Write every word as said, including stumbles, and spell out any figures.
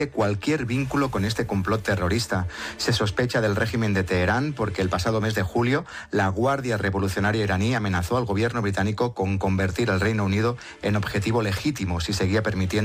cualquier vínculo con este complot terrorista. Se sospecha del régimen de Teherán porque el pasado mes de julio la Guardia Revolucionaria iraní amenazó al gobierno británico con convertir al Reino Unido en objetivo legítimo si seguía permitiendo